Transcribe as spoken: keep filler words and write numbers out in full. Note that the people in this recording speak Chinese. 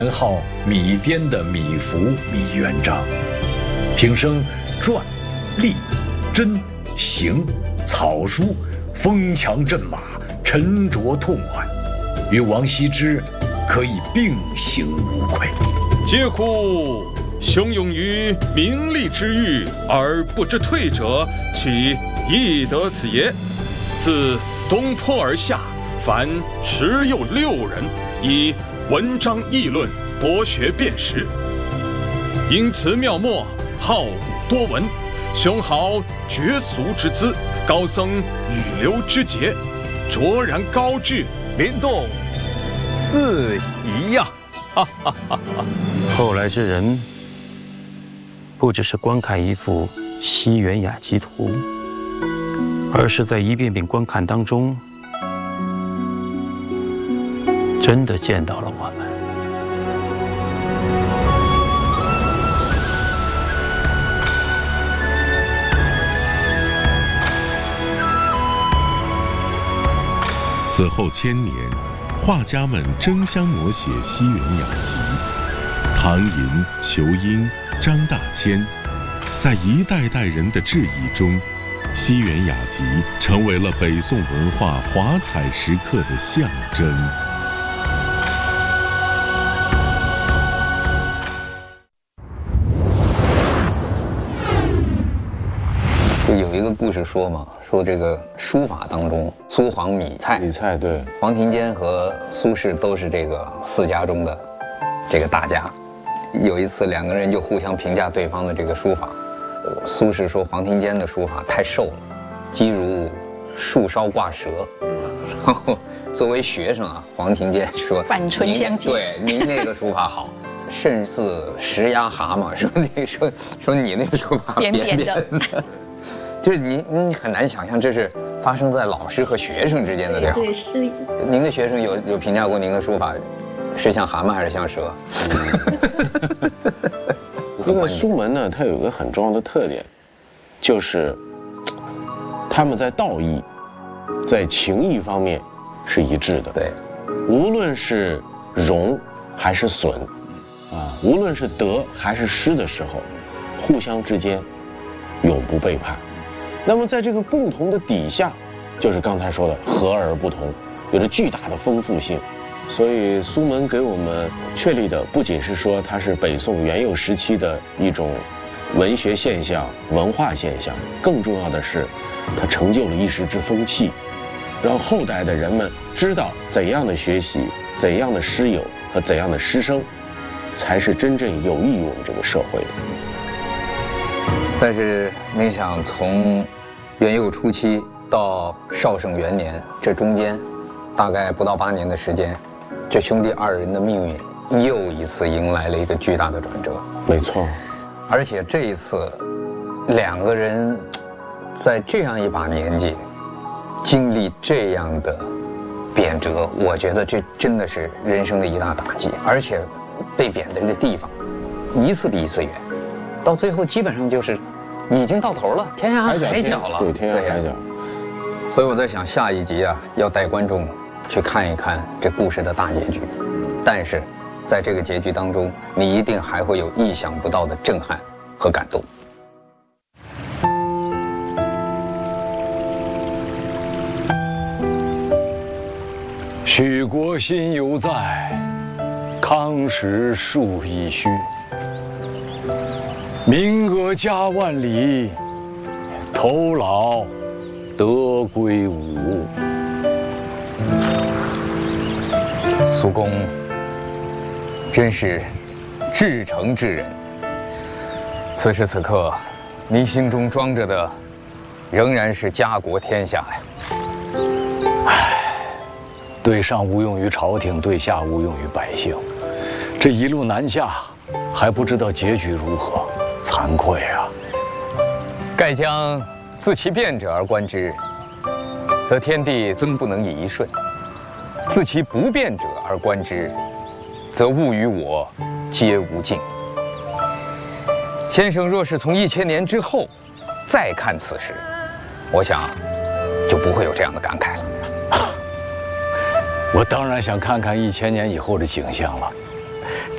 年号米颠的米芾、米元璋，平生传、隶、真、行、草书，风强阵马，沉着痛快，与王羲之可以并行无愧。 嗟乎！雄勇于名利之欲而不知退者，岂亦得此也？自东坡而下，凡十有六人以文章议论，博学辨识，淫词妙墨，好古多闻，雄豪绝俗之姿，高僧语流之节，卓然高致， 灵动四夷呀！哈哈哈哈！ 后来之人，不只是观看一幅西园雅集图，而是在一遍遍观看当中，真的见到了我们。 此后千年，画家们争相摹写西园雅集，唐寅、仇英、张大千，在一代代人的质疑中，西园雅集成为了北宋文化华彩时刻的象征。 有一个故事说嘛，说这个书法当中，苏黄米蔡， 米蔡对， 黄庭坚和苏轼都是这个四家中的这个大家。有一次，两个人就互相评价对方的这个书法。苏轼说黄庭坚的书法太瘦了，几如树梢挂蛇。然后作为学生啊，黄庭坚说反唇相讥， 对您那个书法好，甚似石压蛤蟆。说那说说你那个书法扁扁扁的。 就是你，你很难想象这是发生在老师和学生之间的对话。 对，是。 您的学生有有评价过您的书法，是像蛤蟆还是像蛇？ 因为苏门呢，它有一个很重要的特点，就是他们在道义、在情义方面是一致的。 对， 无论是荣还是损，啊，无论是得还是失的时候，互相之间永不背叛。那么在这个共同的底下，就是刚才说的和而不同，有着巨大的丰富性。所以苏门给我们确立的不仅是说它是北宋元佑时期的一种文学现象、文化现象，更重要的是它成就了一时之风气，让后代的人们知道怎样的学习、怎样的师友和怎样的师生才是真正有益于我们这个社会的。 但是你想，从元佑初期到绍圣元年，这中间大概不到八年的时间，这兄弟二人的命运又一次迎来了一个巨大的转折。 没错， 而且这一次，两个人在这样一把年纪，经历这样的贬谪，我觉得这真的是人生的一大打击。而且被贬的这个地方，一次比一次远，到最后基本上就是已经到头了，天涯海角了。 对，天涯海角。 所以我在想，下一集啊，要带观众去看一看这故事的大结局。但是，在这个结局当中，你一定还会有意想不到的震撼和感动。 许国新犹在，康时树已虚。名额家万里，头老得归伍。 苏公真是至诚之人。此时此刻，您心中装着的仍然是家国天下呀。 唉，对上无用于朝廷，对下无用于百姓。这一路南下，还不知道结局如何，惭愧啊！ 盖将自其变者而观之，则天地曾不能以一瞬；自其不变者而观之，则物与我皆无尽。先生若是从一千年之后再看此时，我想就不会有这样的感慨了。 我当然想看看一千年以后的景象了。